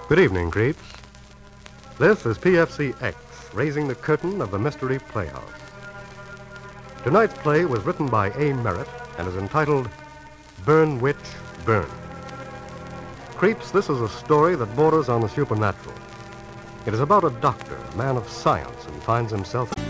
Good evening, creeps. This is PFC-X, raising the curtain of the Mystery Playhouse. Tonight's play was written by A. Merritt and is entitled Burn Witch, Burn. Creeps, this is a story that borders on the supernatural. It is about a doctor, a man of science, who finds himself...